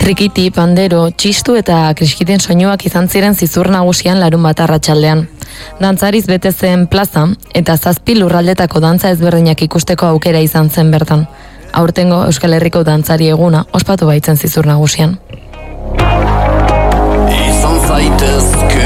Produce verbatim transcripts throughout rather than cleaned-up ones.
Trikiti, pandero, txistu eta kriskiten soinuak izan ziren zizur nagusian larun bat arratsaldean. Dantzariz bete zen plaza eta zazpi lurraldetako dantza ezberdinak ikusteko aukera izan zen bertan. Aurtengo Euskal Herriko dantzari eguna ospatu baitzen zizur nagusian. Izan zaitezke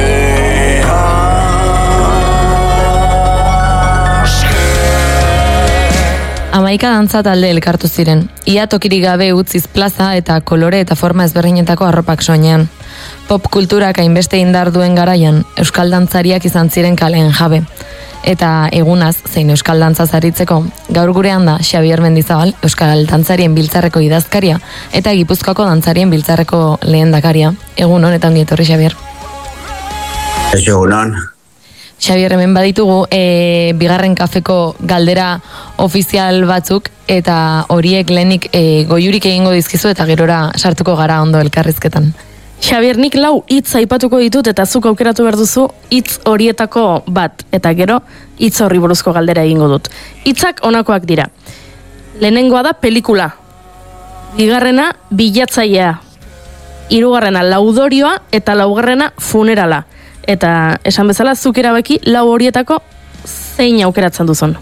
Hamaika dantza talde elkartu ziren. Ia tokirik gabe utziz plaza eta kolore eta forma ezberdinetako arropak soinean. Pop kulturak hainbeste indar duen garaian, euskal dantzariak izan ziren kaleen jabe. Eta egunaz, zein euskal dantzaz aritzeko, gaur gurean da Xabier Mendizabal, euskal dantzarien biltzarreko idazkaria, eta Gipuzkoako dantzarien biltzarreko lehendakaria. Egun honetan etorri, Xabier. Egunon. Xabier, hemen baditugu e, bigarren kafeko galdera ofizial batzuk, eta horiek lehenik e, goiurik egingo dizkizu eta gerora sartuko gara ondo elkarrizketan. Xabier, nik lau hitz aipatuko ditut eta zuk aukeratu behar duzu hitz horietako bat, eta gero hitz horri buruzko galdera egingo dut. Hitzak honakoak dira. Lehenengoa da pelikula. Bigarrena bilatzailea. Hirugarrena laudorioa eta laugarrena funerala. Eta esan bezala zuk erabaki lau horietako zein aukeratzen duzun?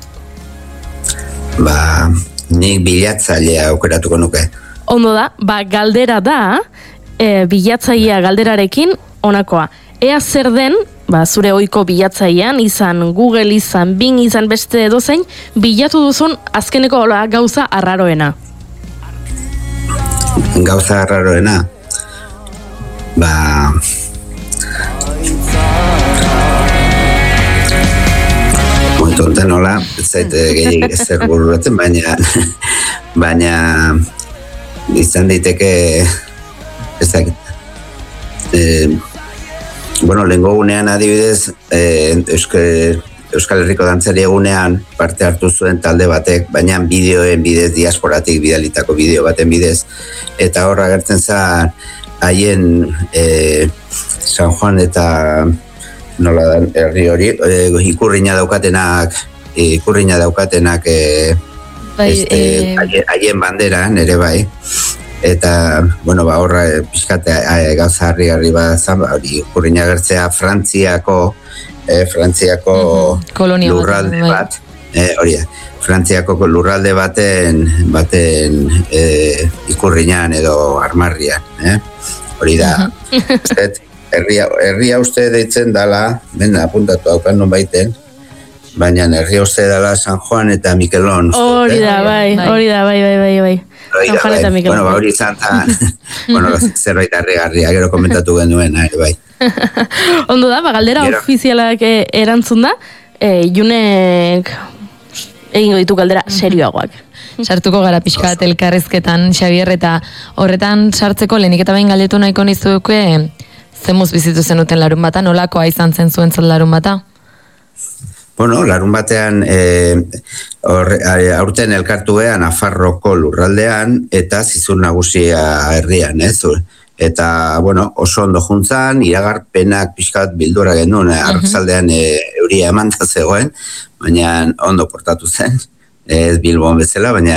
Ba, nik bilatzailea aukeratuko nuke. Ondo da, ba, galdera da, e, bilatzailea galderarekin honakoa. Ea zer den, ba, zure ohiko bilatzailean, izan Google, izan Bing, izan beste edozein, bilatu duzun azkeneko hola gauza arraroena. Gauza arraroena? Ba... Momentu enten nola, ez zait gehiagik ezer bururatzen, baina baina izan daiteke ezak e, bueno, lehengo gunean adibidez e, Euskal, Euskal Herriko dantzari egunean parte hartu zuen talde batek, baina bideoen bidez, diasporatik bidalitako bideo baten bidez, eta horra agertzen zen haien e, San Juan eta nola da, herri hori, e, ikurriña daukatenak, ikurriña daukatenak e, bai, este, e... haien banderan, ere bai, eta, bueno, ba, horra e, pixkate e, gauza harri-harri bat zan, ba, hori ikurriña gertzea Frantziako, e, Frantziako uh-huh. lurralde bat, e, hori da, Frantziako lurralde baten, baten e, ikurriñan edo armarrian, eh? Hori da, uh-huh. Herria, herria uste deitzen dala, ben apuntatu haukan non baiten, baina herria uste dala San Juan eta Mikelon. Hori da, bai, hori da, bai, bai, bai, bai. San Juan eta Mikelon. Bueno, ba, hori izan da, bueno, zerbait harri-garria, gero komentatu genuen, bai. Ondo da, ba, galdera gero. Ofizialak erantzun da, e, Junek egingo ditu galdera serioagoak. Sartuko gara pixka bat elkarrizketan, Xabier, eta horretan sartzeko lehenik eta behin galdetu nahiko nizuke, zemuz bizitu zenuten larun bata, nolakoa izan zen zuen zen larun bata? Bueno, larun batean e, or, aurten elkartu gehan Nafarroko lurraldean eta Zizur Nagusia herrian, ez? Eta, bueno, oso ondo juntzan, iragarpenak pixkat bildura genuen, arratzaldean e, euria eman da zegoen, baina ondo portatu zen. Ez Bilbon bezala, baina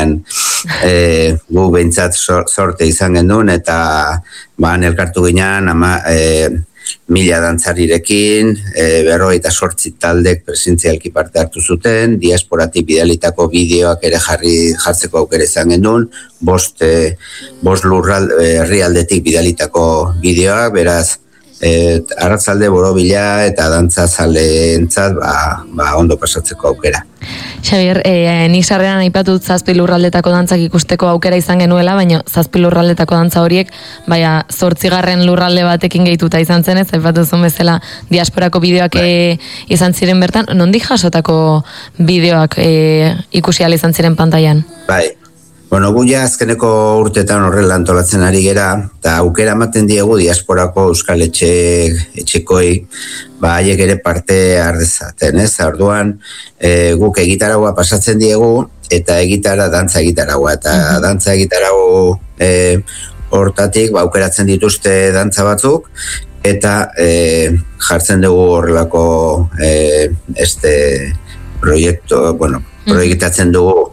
e, gu behintzat sorte izan genuen eta ban elkartu ginean ama, e, mila dantzarirekin, e, berroi eta sortzi taldek presentzialki parte hartu zuten, diasporatik bidalitako bideoak ere jarri jartzeko aukera izan genuen, bost, e, bost lurral herrialdetik bidalitako bideoak, beraz, E, arratzalde borobila eta dantzazaleentzat ba, ba ondo pasatzeko aukera. Xabier, e, nik sarreran aipatut zazpi lurraldetako dantzak ikusteko aukera izan genuela, baina zazpi lurraldetako dantza horiek, baina zortzigarren lurralde batekin gehituta izan zenez, aipatuzun bezala diasporako bideoak e, izan ziren bertan, nondik jasotako bideoak e, ikusi ala izan ziren pantailan? Bai. Bueno, gu ja azkeneko urtetan horrela antolatzen ari gera, eta aukera ematen diegu diasporako euskal etxe, etxekoi, ba, haiek ere parte ardezaten, ez? Orduan, e, guk egitaragua pasatzen diegu, eta egitara dantza egitaragua, eta uh-huh. dantza egitarago e, hortatik, ba, aukeratzen dituzte dantza batzuk, eta e, jartzen dugu horrelako e, este proiektu, bueno, proiektatzen dugu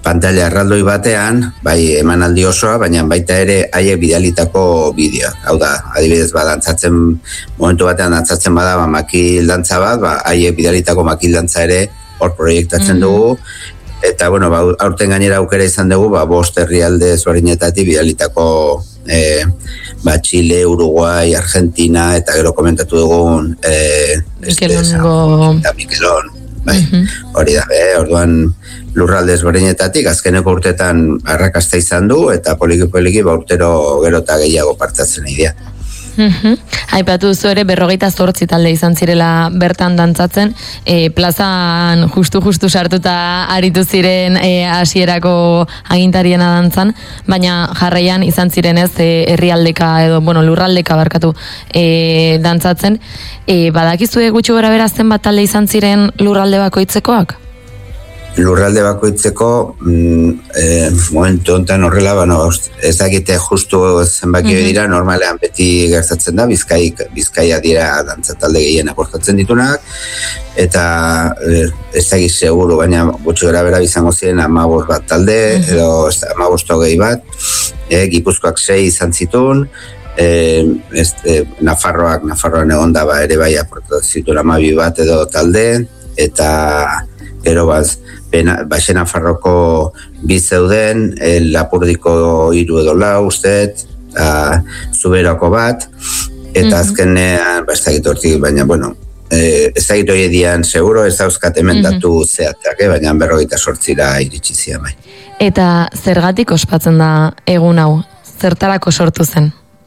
pantalla erraldoi batean, bai emanaldi osoa, baina baita ere haiek bidalitako bideoak. Hau da, adibidez, ba, dantzatzen, momentu batean dantzatzen bada, ba, makil dantza bat, ba, haiek bidalitako makil dantza ere hor proiektatzen mm-hmm. dugu, eta, bueno, ba, aurten gainera aukera izan dugu, ba, bost herrialde ezberdinetatik bidalitako e, ba, Chile, Uruguai, Argentina, eta gero komentatu dugun e, Mikelongo eta Mikelon, bai, mm-hmm. hori da, be, orduan lurralde ezberdinetatik azkeneko urtetan arrakasta izan du, eta poliki-poliki ba, urtero gero eta gehiago partatzen idea. Mm-hmm. Aipatu zu ere berrogeita zortzi talde izan zirela bertan dantzatzen, e, plazan justu-justu sartuta aritu ziren e, hasierako agintariena dantzan, baina jarraian izan ziren ez e, herrialdeka edo bueno, lurraldeka barkatu e, dantzatzen. E, badakizue gutxi gora bera zenbat talde izan ziren lurralde bakoitzekoak? Lurralde bakoitzeko mm, eh, momentu honetan horrela, bueno, ez dakite justu zenbaki mm-hmm. dira, normalean beti gertatzen da, Bizkai, Bizkaia dira dantzatalde gehien aportatzen ditunak, eta eh, ez dakit seguru, baina gutxi gara bera izango ziren hamabost bat talde, mm-hmm. edo hamabost hogei bat, eh, Gipuzkoak sei izan zituen, eh, este, Nafarroak, Nafarroan egon da ba, ere bai aportatzen zituen hamabi bat edo talde, eta gero baz, Baixen Nafarroko bi zeuden, Lapurdiko hiru edo lau ustet, Zuberako bat, eta mm-hmm. azkenean, ba, ez dakit hortik, baina, bueno, eh, ez dakit hori edian seguro, ez dauzkat hemen datu mm-hmm. zehatak, eh, baina berrogeita sortzira iritsi zian bai. Eta zergatik ospatzen da egun hau? Zertarako sortu zen?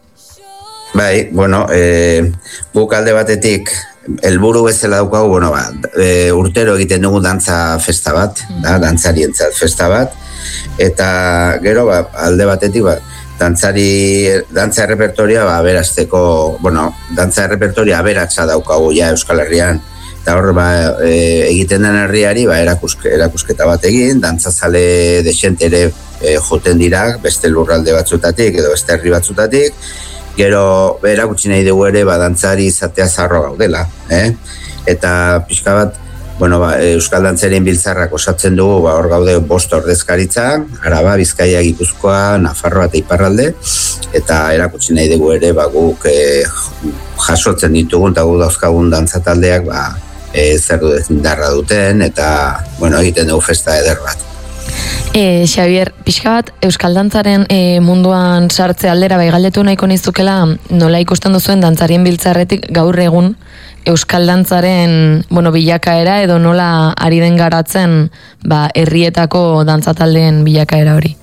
Bai, bueno, eh, guk alde batetik, helburu bezala daukagu, bueno, ba, e, urtero egiten dugu dantza festa bat, da, dantzarientzat festa bat, eta gero, ba, alde batetik, ba, dantzari, dantza repertoria, ba, aberazteko, bueno, dantza repertoria aberatsa daukagu, ja, Euskal Herrian, eta hor, ba, e, egiten den herriari, ba, erakuske, erakusketa bat egin, dantzazale desente ere e, joten dira, beste lurralde batzutatik, edo beste herri batzutatik, gero erakutsi nahi dugu ere ba, dantzari izatea zarro gaudela, eh? Eta pixka bat, bueno, ba, Euskal Dantzarien biltzarrak osatzen dugu, ba, hor gaude bost ordezkaritza, Araba, Bizkaia, Gipuzkoa, Nafarroa eta Iparralde, eta erakutsi nahi dugu ere ba, guk eh, jasotzen ditugun, eta guk dauzkagun dantzataldeak ba, eh, zer darra duten, eta bueno, egiten dugu festa eder bat. E, Xabier, pixka bat Euskal Dantzaren e, munduan sartze aldera bai galdetu nahiko nizukela nola ikusten duzuen dantzarien biltzarretik gaur egun Euskal Dantzaren bueno, bilakaera edo nola ari den garatzen ba, herrietako dantzataldeen bilakaera hori?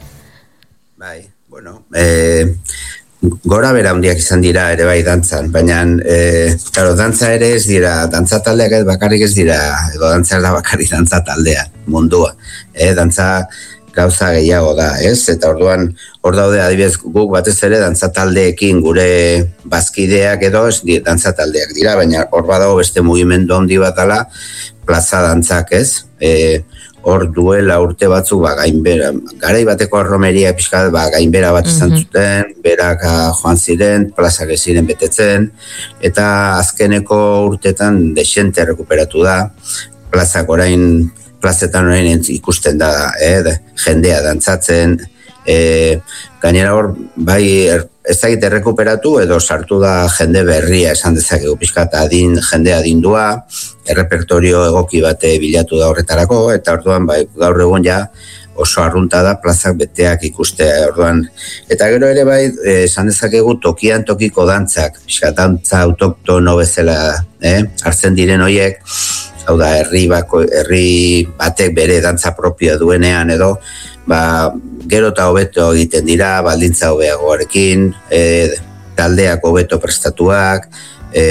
Bai, bueno, e, gora bera handiak izan dira ere bai dantzan, baina e, claro, dantza ere ez dira, dantzataldeak ez bakarrik ez dira, edo dantza da bakarrik dantzataldea, mundua, e, dantza gauza gehiago da, ez? Eta orduan, hor daude adibidez guk batez ere dantzataldeekin gure bazkideak edo ez dantzataldeak dira, baina hor badago beste mugimendu handi bat dela plaza dantzak, ez? E, hor duela urte batzuk ba, gainbera, garai bateko romeria pixka ba, gainbera bat izan mm-hmm. zuten, berak joan ziren, plazak ez ziren betetzen, eta azkeneko urtetan desente rekuperatu da, plazak orain plazetan orain ikusten da, eh, jendea dantzatzen, eh, gainera hor, bai, er, ez dakit errekuperatu edo sartu da jende berria esan dezakegu pixka eta adin, jende adindua, errepertorio egoki bate bilatu da horretarako, eta orduan bai, gaur egun ja oso arrunta da plazak beteak ikustea, orduan, eta gero ere bai, esan dezakegu tokian tokiko dantzak, pixka dantza autoktono bezala, eh, hartzen diren horiek, hau da, herri, bako, herri batek bere dantza propioa duenean edo, ba, gero eta hobeto egiten dira, baldintza hobeagoarekin, e, taldeak hobeto prestatuak, e,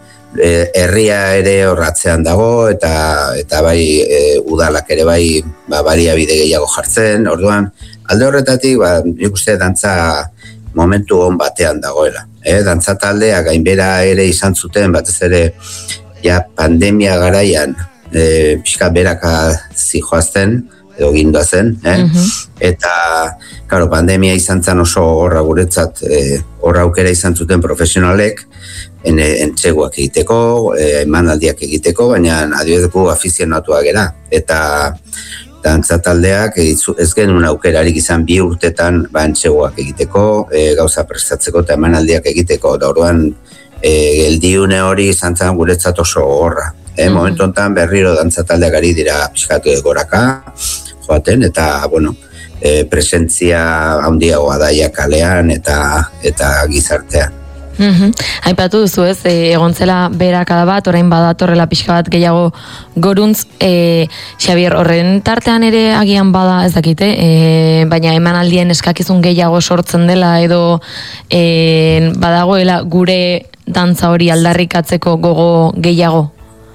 e, herria ere horratzean dago, eta eta bai e, udalak ere bai ba, baliabide gehiago jartzen, orduan, alde horretatik, ba, nik uste dantza momentu on batean dagoela. E, dantza taldea gainbera ere izan zuten, batez ere, ja, pandemia garaian e, pixka beraka zijoazten, edo gindoa zen, eh? Mm-hmm. Eta, claro, pandemia izan zen oso horra guretzat, e, horra aukera izan zuten profesionalek, en, entseguak egiteko, e, emanaldiak egiteko, baina adibidez gu afizionatuak gera. Eta, dantza taldeak ez genuen aukerarik izan bi urtetan ba entsegoak egiteko, e, gauza prestatzeko eta emanaldiak egiteko, da orduan e, geldiune hori izan zen guretzat oso gogorra. E, mm-hmm. Momentu honetan berriro dantza taldeak ari dira pixkatu goraka joaten, eta bueno, e, presentzia handiagoa daia kalean eta, eta gizartean. Mm-hmm. Aipatu duzu ez, e, egon zela berakada bat, orain badatorrela pixka bat gehiago goruntz, e, Xabier, horren tartean ere agian bada ez dakite, e, baina emanaldien eskakizun gehiago sortzen dela edo e, badagoela gure dantza hori aldarrikatzeko gogo gehiago?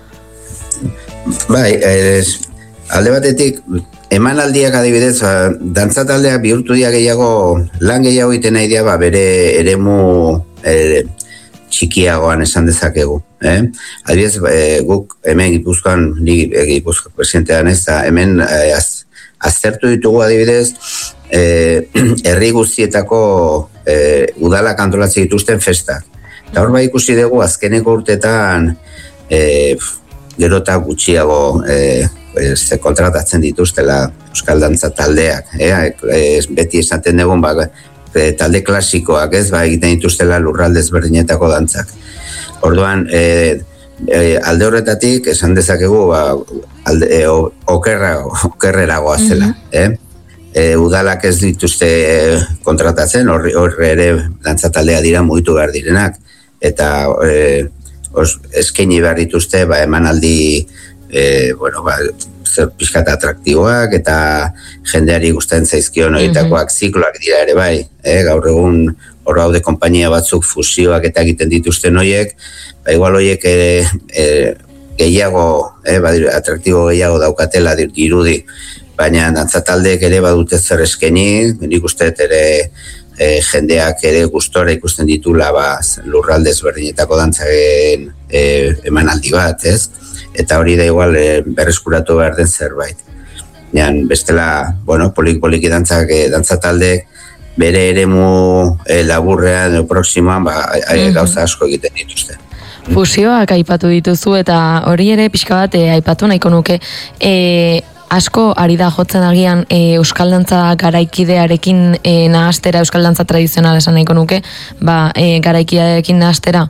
Bai, ez, alde batetik, emanaldiak adibidez, dantza taldeak bihurtu dira gehiago, lan gehiago egiten nahi dira, ba, bere eremu E, txikiagoan esan dezakegu. Eh? Adibidez, e, guk hemen Gipuzkoan, ni e, Gipuzkoak presidentean ez da, hemen e, az, aztertu ditugu adibidez, e, herri guztietako e, udalak antolatzen dituzten festak. Eta hor bai ikusi dugu azkeneko urtetan e, gero eta gutxiago e, e, kontratatzen dituztela euskal dantza taldeak. Eh? E, beti esaten dugun, ba, talde klasikoak ez, ba, egiten dituztela lurralde ezberdinetako dantzak. Orduan, e, e, alde horretatik, esan dezakegu, ba, alde, e, okerra, okerreragoa zela. Mm-hmm. eh? e, udalak ez dituzte e, kontratatzen, horre hor ere dantza taldea dira mugitu behar direnak. Eta e, os, eskaini behar dituzte, ba, emanaldi, e, bueno, ba, zer pixkat atraktiboak eta jendeari gustatzen zaizkion horietakoak mm-hmm. zikloak dira ere bai. Eh? Gaur egun hor daude konpainia batzuk fusioak eta egiten dituzten horiek, ba, igual horiek e, e, gehiago, eh, badir, atraktibo gehiago daukatela dirudi, baina dantza taldeek ere badute zer eskeni, nik uste ere e, jendeak ere gustora ikusten ditula ba, lurralde ezberdinetako dantzaren e, emanaldi bat, ez? Eta hori da igual e, berreskuratu behar den zerbait. Nean, bestela, bueno, polik-poliki dantzak, e, dantza taldeek bere eremu e, laburrean, e, proximoan, ba, mm-hmm. gauza asko egiten dituzte. Fusioak aipatu dituzu eta hori ere pixka bat e, aipatu nahiko nuke. E, asko ari da jotzen agian e, euskal dantza garaikidearekin e, nahastera, euskal dantza tradizional esan nahiko nuke, ba, e, garaikidearekin nahastera?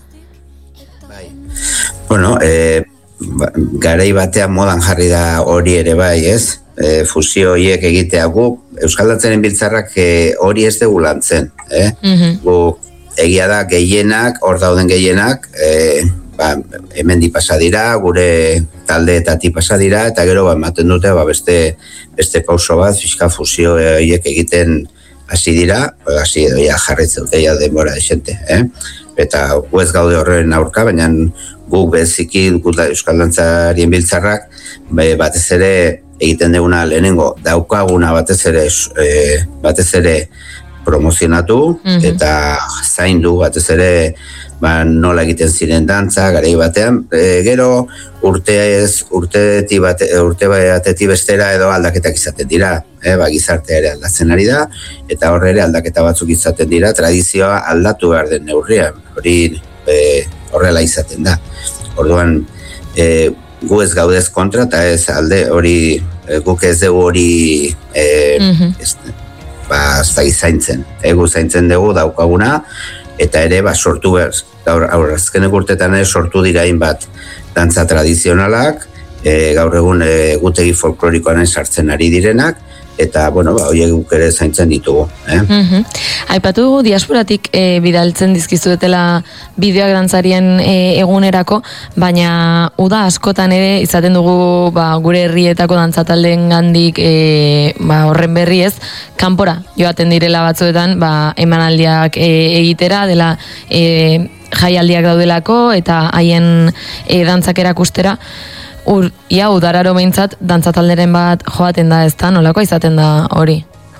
Bai. Bueno, e, garai batean modan jarri da hori ere bai, ez? E, fusio horiek egitea guk, euskal dantzaren biltzarrak e, hori ez dugu lantzen, eh? Mm-hmm. Guk egia da gehienak, hor dauden gehienak, e, ba, hemendi pasa dira, gure taldeetatik pasa dira, eta gero ba, ematen dute ba, beste, beste pauso bat, fiska fusio horiek egiten hasi dira, hasi edo ja jarretzen dute ja denbora desente, eh? Eta gu ez gaude horren aurka, baina guk beziki euskal dantzarien biltzarrak batez ere egiten duguna lehenengo daukaguna batez ere e, batez ere promozionatu mm-hmm. eta zaindu batez ere ba, nola egiten ziren dantza garai batean, e, gero urtez urteti bate, urte batetik bestera edo aldaketak izaten dira, eh, ba, gizartea ere aldatzen ari da eta horre ere aldaketa batzuk izaten dira, tradizioa aldatu behar den neurrian, hori e, horrela izaten da. Orduan e, gu ez gaudez kontra eta ez alde hori e, guk ez dugu hori e, mm-hmm. ez, ba, zaintzen, e, gu zaintzen dugu daukaguna eta ere ba, sortu behar, gaur azkenek urtetan ere sortu dira hainbat dantza tradizionalak, e, gaur egun e, gutegi folklorikoan sartzen ari direnak, eta, bueno, ba, horiek guk ere zaintzen ditugu. Eh? Mm-hmm. Aipatu dugu diasporatik e, bidaltzen dizkizuetela bideoak dantzarien e, egunerako, baina uda askotan ere izaten dugu ba, gure herrietako dantzataldeen gandik e, ba, horren berri ez, kanpora joaten direla batzuetan ba, emanaldiak e, egitera, dela e, jaialdiak daudelako eta haien e, dantzak erakustera. Ur, ia, udararo behintzat, dantzatalderen bat joaten da ez da, nolako izaten da hori?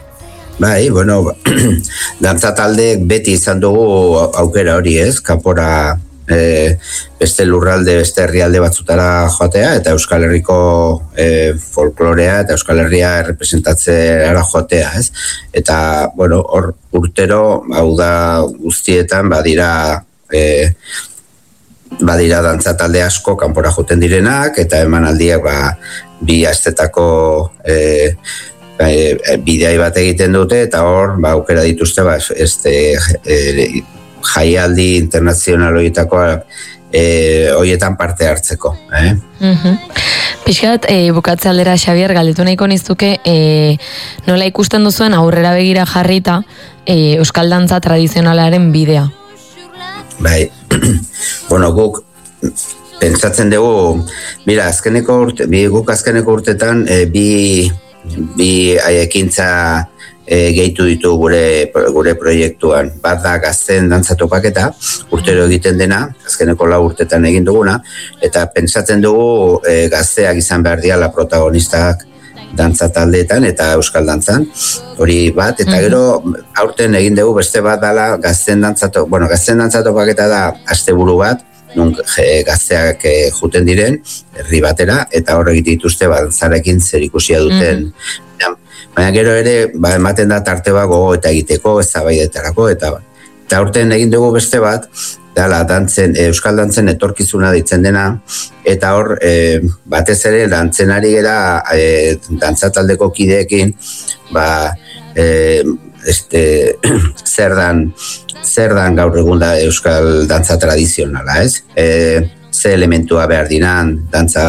Bai, bueno, dantzataldeek beti izan dugu aukera hori ez, kanpora e, beste lurralde, beste herrialde batzutara joatea, eta Euskal Herriko e, folklorea eta Euskal Herria representatzera joatea, ez? Eta, bueno, hor urtero, hau da guztietan, badira... E, badira dantza talde asko kanpora joten direnak eta emanaldiak ba, bi astetako e, e, bidea bat egiten dute, eta hor, ba, aukera dituzte, ba, este, e, jaialdi internazional horietakoa e, horietan parte hartzeko. Eh? Mm-hmm. Pixkat, e, bukatze aldera, Xabier, galdetu nahiko niztuke, e, nola ikusten duzuen aurrera begira jarrita e, euskal dantza tradizionalaren bidea? Bai, bueno, guk pentsatzen dugu, mira, azkeneko urte, bi, guk azkeneko urtetan e, bi, bi ekintza e, gehitu ditu gure, gure proiektuan. Bat da gazten dantza topaketa, urtero egiten dena, azkeneko lau urtetan egin duguna, eta pentsatzen dugu e, gazteak izan behar diala protagonistak dantza taldeetan eta euskal dantzan, hori bat, eta gero aurten egin dugu beste bat dala gazten dantza, bueno, gazten dantza topaketa da asteburu bat, nun je, gazteak e, juten diren, herri batera, eta hor egite dituzte dantzarekin zerikusia duten. Mm-hmm. Baina gero ere, ba, ematen da tarte bat gogo eta egiteko, eztabaidetarako, eta eta aurten egin dugu beste bat, dala, dantzen, euskal dantzen etorkizuna ditzen dena, eta hor, e, batez ere, dantzenari gera e, dantzataldeko kideekin, ba, e, este, zer dan, zer dan gaur egun da euskal dantza tradizionala, ez? E, ze elementua behar dinan, dantza,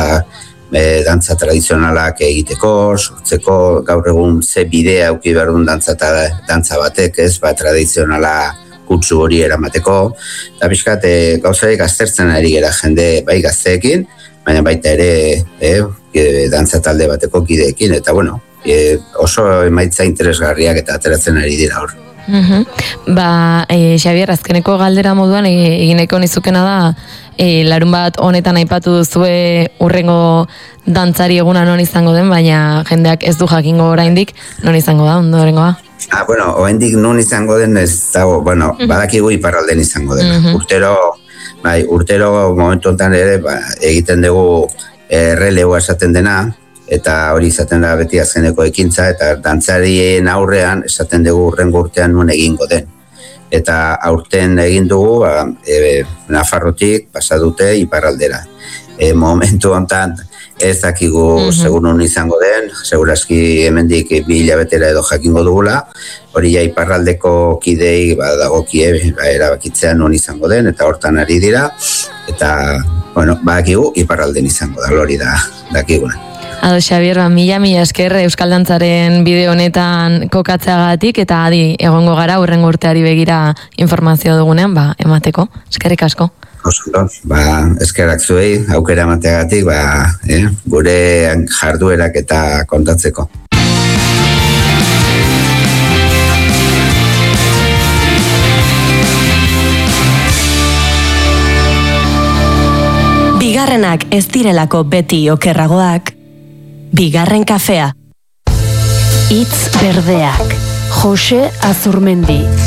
e, dantza tradizionalak egiteko, sortzeko, gaur egun ze bidea auki behar duen dantza, dantza batek, ez? Ba, tradizionala kutsu hori eramateko, eta pixkat e, gauzarik aztertzen ari gera jende bai gazteekin, baina baita ere e, e, dantza talde bateko kideekin, eta bueno, e, oso emaitza interesgarriak eta ateratzen ari dira hor. Mm-hmm. Ba, e, Xabier, azkeneko galdera moduan e, egineko nizukena da, e, larun bat honetan aipatu duzue urrengo dantzari eguna non izango den, baina jendeak ez du jakingo oraindik non izango da, ondorengoa. Ah, bueno, oraindik non izango den ez dago, bueno, mm-hmm. badakigu iparralden izango den. Mm-hmm. Urtero, bai, urtero momentu honetan ere, ba, egiten dugu erreleua esaten dena, eta hori izaten da beti azkeneko ekintza, eta dantzarien aurrean esaten dugu urrengo urtean non egingo den. Eta aurten egin dugu, ba, e, Nafarrotik pasa dute iparraldera. E, momentu honetan ez dakigu mm-hmm. segun non izango den, segurazki hemendik bi hilabetera edo jakingo dugula, hori ja iparraldeko kidei ba, dagokie ba, erabakitzean non izango den, eta hortan ari dira, eta, bueno, badakigu iparralden izango da, hori da, dakiguna. Ado, Xabier, ba, mila, mila esker euskal dantzaren bideo honetan kokatzeagatik, eta adi egongo gara urrengo urteari begira informazio dugunean, ba, emateko. Eskerrik asko. Osondo, ba, eskerrak zuei, aukera emateagatik, ba, eh, gure jarduerak eta kontatzeko. Bigarrenak ez direlako beti okerragoak, bigarren kafea. Hitz berdeak, Jose Azurmendi.